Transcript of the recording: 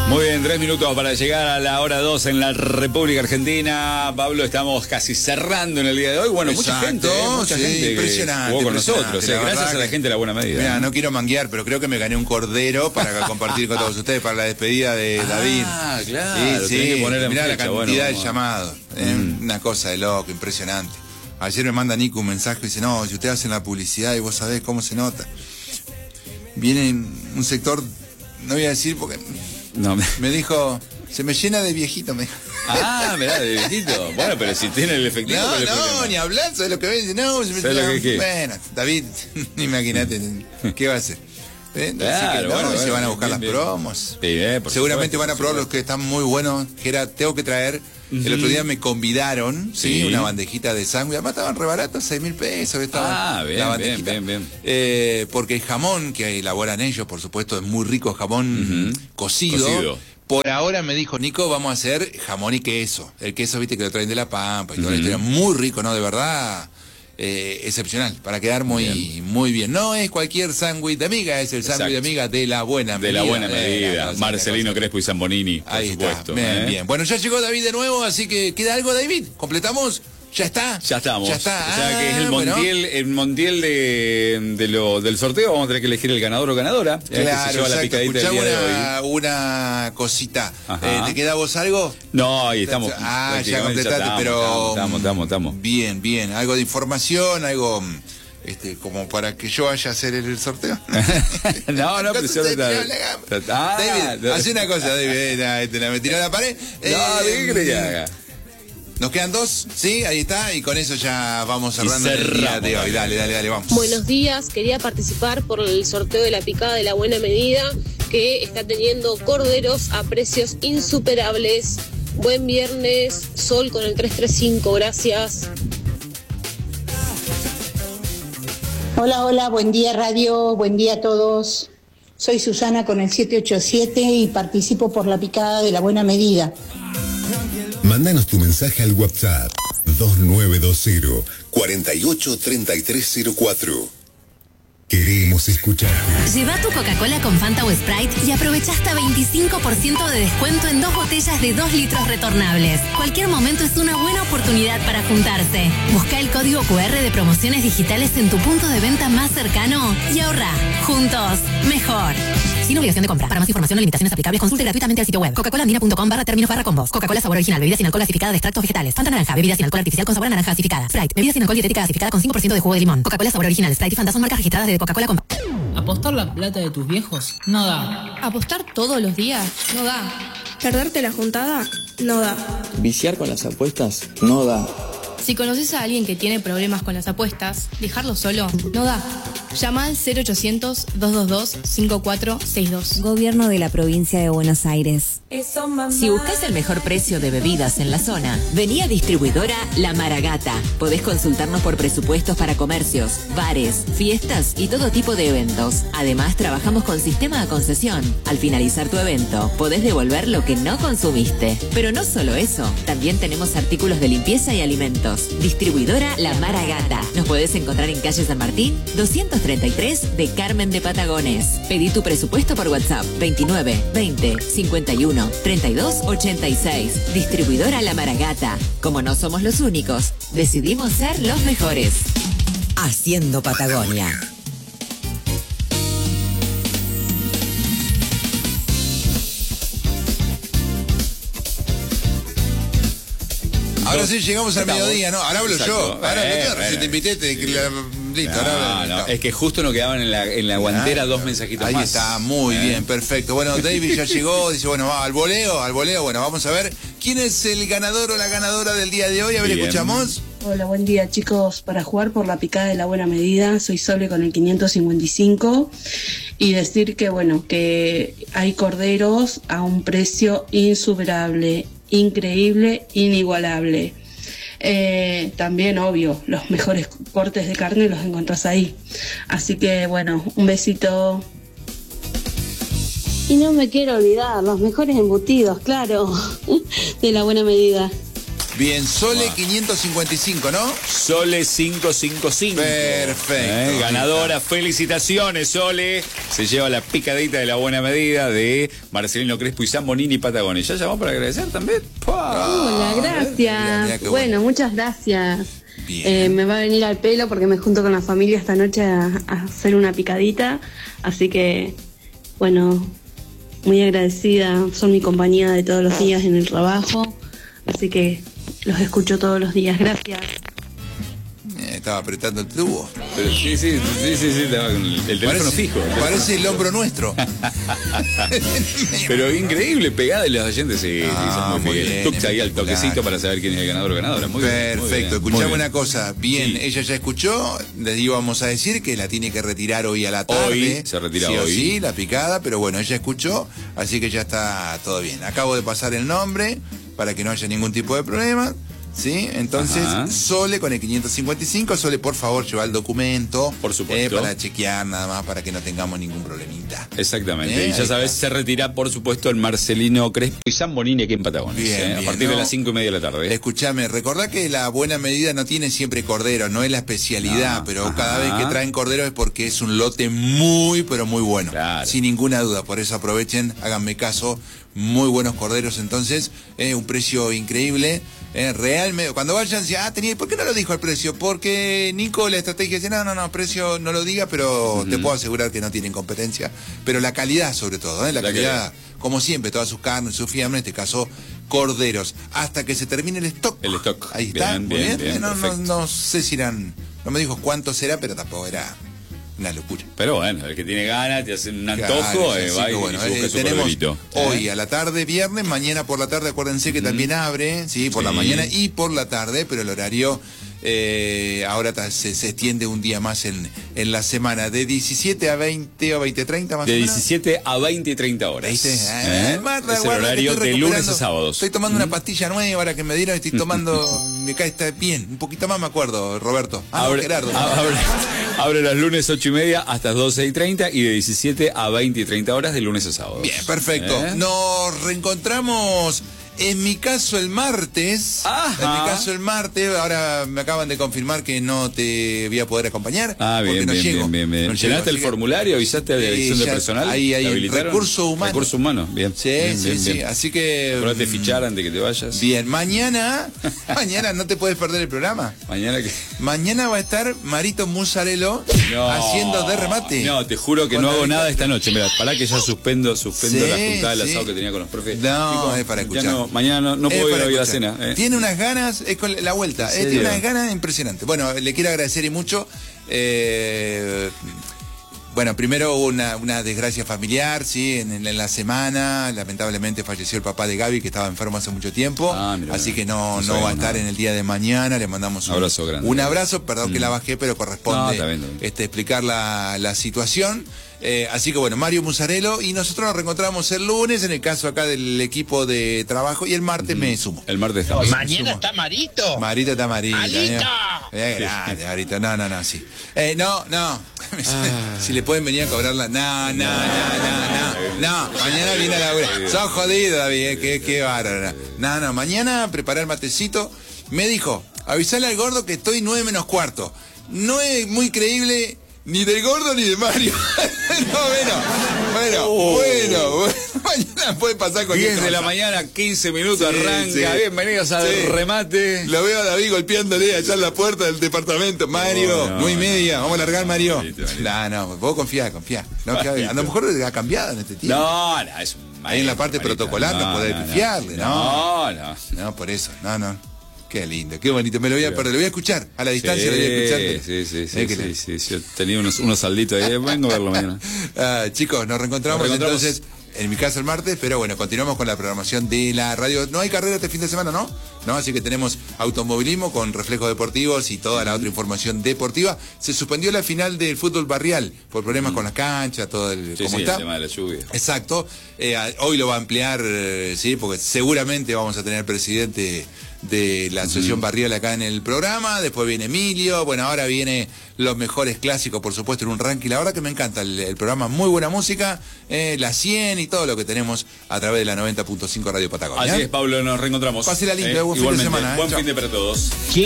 Muy bien, 3 minutos para llegar a la hora 2 en la República Argentina. Pablo, estamos casi cerrando en el día de hoy. Bueno, mucha gente impresionante, jugó con nosotros. Gracias a la gente de La Buena Medida. Mira, no quiero manguear, pero creo que me gané un cordero para compartir con todos ustedes para la despedida de David. Ah, claro. Sí, que poner en mirá fecha. la cantidad de llamados. Una cosa de loco, impresionante. Ayer me manda Nico un mensaje y dice, no, si ustedes hacen la publicidad y vos sabés cómo se nota. Viene un sector, no voy a decir porque... No, me dijo, se me llena de viejito, me dijo. Ah, mirá, de viejito. Bueno, pero si tiene el efectivo. No, ni hablar, ¿sabes lo que ves? No, se me bueno, David, imagínate, ¿qué va a hacer? Claro, bueno, se van a buscar las promos. Sí, seguramente van a probar los que están muy buenos. Que era, tengo que traer. El otro día me convidaron, una bandejita de sándwich. Además estaban re baratos, 6.000 pesos. Estaba bien, la bandejita. bien. Porque el jamón que elaboran ellos, por supuesto, es muy rico jamón cocido. Por ahora me dijo Nico, vamos a hacer jamón y queso. El queso, viste, que lo traen de La Pampa y toda la historia. Muy rico, ¿no? De verdad. Excepcional, para quedar muy bien. No es cualquier sándwich de amiga, es el sándwich de amiga de La Buena Medida. De La Buena Medida. Marcelino Crespo y Zambonini, por supuesto. Bien. Bueno, ya llegó David de nuevo, así que ¿queda algo, David? ¿Completamos? ¿Ya está? Ya estamos. Ya está. O sea que es el montiel del sorteo. Vamos a tener que elegir el ganador o ganadora. Claro, escuchá una cosita. ¿Te queda vos algo? No, ahí estamos. Ya completaste, pero... Estamos. Bien. Algo de información, algo... como para que yo vaya a hacer el sorteo. No, pero yo David, hace una cosa, David. Me tiró a la pared. ¿Qué crees que haga? Nos quedan 2, sí, ahí está, y con eso ya vamos cerrando el día de hoy. Dale, vamos. Buenos días, quería participar por el sorteo de la picada de La Buena Medida, que está teniendo corderos a precios insuperables. Buen viernes, Sol con el 335, gracias. Hola, buen día radio, buen día a todos. Soy Susana con el 787 y participo por la picada de La Buena Medida. Mándanos tu mensaje al WhatsApp 2920 483304. Queremos escucharte. Lleva tu Coca-Cola con Fanta o Sprite y aprovecha hasta 25% de descuento en 2 botellas de 2 litros retornables. Cualquier momento es una buena oportunidad para juntarse. Busca el código QR de promociones digitales en tu punto de venta más cercano y ahorra. Juntos, mejor. Sin obligación de compra. Para más información o limitaciones aplicables, consulte gratuitamente al sitio web coca-colaandina.com/términos/combos. Coca-Cola sabor original, bebida sin alcohol gasificada de extractos vegetales. Fanta naranja, bebida sin alcohol artificial con sabor a naranja gasificada. Sprite, bebida sin alcohol dietética gasificada con 5% de jugo de limón. Coca-Cola sabor original, Sprite y Fanta son marcas registradas de Coca-Cola con... ¿Apostar la plata de tus viejos? No da. ¿Apostar todos los días? No da. ¿Perderte la juntada? No da. ¿Viciar con las apuestas? No da. Si conoces a alguien que tiene problemas con las apuestas, dejarlo solo no da. Llama al 0800-222-5462. Gobierno de la Provincia de Buenos Aires. Si buscas el mejor precio de bebidas en la zona, vení a distribuidora La Maragata. Podés consultarnos por presupuestos para comercios, bares, fiestas y todo tipo de eventos. Además, trabajamos con sistema de concesión. Al finalizar tu evento, podés devolver lo que no consumiste. Pero no solo eso, también tenemos artículos de limpieza y alimentos. Distribuidora La Maragata. Nos podés encontrar en calle San Martín, 233 de Carmen de Patagones. Pedí tu presupuesto por WhatsApp 29 20 51 32 86. Distribuidora La Maragata. Como no somos los únicos, decidimos ser los mejores. Haciendo Patagonia. Ahora sí llegamos al mediodía, ¿no? Ahora hablo yo. Ahora si te invité, listo. No, es que justo nos quedaban en la guantera 2 mensajitos ahí más. Ahí está, muy bien, perfecto. Bueno, David ya llegó, dice, bueno, va al voleo. Bueno, vamos a ver quién es el ganador o la ganadora del día de hoy. A ver, escuchamos. Hola, buen día, chicos. Para jugar por la picada de La Buena Medida, soy Sole con el 555. Y decir que, bueno, que hay corderos a un precio insuperable, increíble, inigualable. También, obvio, los mejores cortes de carne los encontrás ahí. Así que, bueno, un besito. Y no me quiero olvidar, los mejores embutidos, claro, de La Buena Medida. Bien, Sole 555, ¿no? Sole 555. Perfecto. Ganadora, felicitaciones, Sole. Se lleva la picadita de la buena medida de Marcelino Crespo y Zambonini Patagones. ¿Ya llamó para agradecer también? Hola, gracias. Mira, bueno, muchas gracias. Bien. Me va a venir al pelo porque me junto con la familia esta noche a hacer una picadita. Así que, bueno, muy agradecida. Son mi compañía de todos los días en el trabajo. Así que los escucho todos los días. Gracias. Estaba apretando el tubo. Pero sí, estaba con el teléfono fijo. Parece el hombro nuestro. Pero increíble, pegada de los oyentes. Sí, muy bien. Tuxa ahí al toquecito para saber quién es el ganador o ganadora. Muy perfecto, bien, escuchame una cosa. Bien, sí. Ella ya escuchó, les íbamos a decir que la tiene que retirar hoy a la tarde. Hoy, se retira sí hoy. Sí, la picada, pero bueno, ella escuchó, así que ya está todo bien. Acabo de pasar el nombre para que no haya ningún tipo de problema. ¿Sí? Entonces, Sole con el 555, Sole, por favor, lleva el documento. Por supuesto. Para chequear nada más, para que no tengamos ningún problemita. Exactamente. Y ya sabes, se retira, por supuesto, el Marcelino Crespo y Zambonini aquí en Patagones. Bien, a partir de las 5:30 de la tarde. Escuchame, recordá que la buena medida no tiene siempre cordero, no es la especialidad, pero cada vez que traen cordero es porque es un lote muy, pero muy bueno. Claro. Sin ninguna duda, por eso aprovechen, háganme caso. Muy buenos corderos, entonces, un precio increíble. Realmente, cuando vayan, ¿por qué no lo dijo el precio? Porque Nico, la estrategia dice, no, precio no lo diga, pero te puedo asegurar que no tienen competencia. Pero la calidad, sobre todo, la calidad, como siempre, todas sus carnes, su fiambre, en este caso, corderos, hasta que se termine el stock. El stock. Ahí está, bien, no sé si eran, no me dijo cuánto será, pero tampoco era una locura. Pero bueno, el que tiene ganas, te hace un antojo, va y busca su corderito. Hoy a la tarde, viernes, mañana por la tarde, acuérdense que también abre, ¿sí? Por la mañana y por la tarde, pero el horario ahora se extiende un día más en la semana, de 17 a 20 o 20:30 más de o menos. 17 a 20 y 30 horas. ¿Viste? Es el horario de lunes a sábados. Estoy tomando una pastilla nueva ahora que me dieron, estoy tomando, me cae está bien, un poquito más me acuerdo, Roberto. Gerardo. Abre los lunes 8:30 hasta 12:30 y de 17 a 20 y 30 horas de lunes a sábados. Bien, perfecto. Nos reencontramos. En mi caso el martes, ahora me acaban de confirmar que no te voy a poder acompañar. Bien. No ¿Llenaste el formulario? ¿Avisaste a la dirección de personal? Ahí recurso humano. Bien. Sí. Así que... Acordate de fichar antes que te vayas. Bien, mañana no te puedes perder el programa. Mañana va a estar Marito Musarelo haciendo de remate. No, te juro que no hago nada esta noche. Mira, para que ya suspendo la juntada del asado que tenía con los profes. No, es para escuchar. Mañana no puedo ir a la cena. Tiene unas ganas, es con la vuelta, tiene unas ganas impresionantes. Bueno, le quiero agradecer y mucho. Bueno, primero una desgracia familiar, sí, en la semana, lamentablemente falleció el papá de Gaby, que estaba enfermo hace mucho tiempo, así que no va a estar en el día de mañana. Le mandamos un abrazo, perdón que la bajé, pero corresponde explicar la situación. Así que bueno, Mario Musarelo y nosotros nos reencontramos el lunes, en el caso acá del equipo de trabajo, y el martes me sumo. El martes está mañana está Marito. Marito está Marito. ¡Alita! Grande, Marito. No, sí. No. Si le pueden venir a cobrarla. No. Mañana viene a la... Sos jodido, David, qué bárbaro. No, mañana preparar el matecito. Me dijo, avisale al gordo que estoy 9:45. No es muy creíble... Ni del gordo ni de Mario. Bueno. Mañana puede pasar con 10 de la mañana, 15 minutos, arranca. Bienvenidos al remate. Lo veo a David golpeándole allá en la puerta del departamento. Mario, 9:30. Vamos a largar, Mario. No, vos confía. No, a lo mejor ha cambiado en este tiempo. No, es un... Ahí en la parte protocolar no podés pifiarle. No, por eso. No. Qué lindo, qué bonito. Me lo voy a perder, lo voy a escuchar. A la distancia lo voy a escuchar. Sí. Yo tenía unos salditos ahí. Vengo a verlo mañana. Chicos, nos reencontramos entonces, en mi caso el martes, pero bueno, continuamos con la programación de la radio. No hay carrera este fin de semana, ¿no? Así que tenemos automovilismo con reflejos deportivos y toda la otra información deportiva. Se suspendió la final del fútbol barrial por problemas con las canchas, todo ¿cómo está? El tema de la lluvia. Exacto. Hoy lo va a ampliar, porque seguramente vamos a tener presidente de la Asociación Barrial acá en el programa, después viene Emilio, bueno, ahora viene los mejores clásicos, por supuesto, en un ranking. La verdad que me encanta el programa, muy buena música, la 100 y todo lo que tenemos a través de la 90.5 Radio Patagonia. Así es, Pablo, nos reencontramos. Pásela lindo, buen igualmente, fin de semana. Buen fin de para todos.